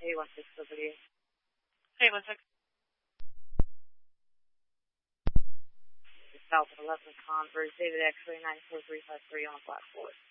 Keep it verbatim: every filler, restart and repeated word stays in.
eight one six W. eight one six. South of eleven Converse, David X-ray nine four three five three on the black board.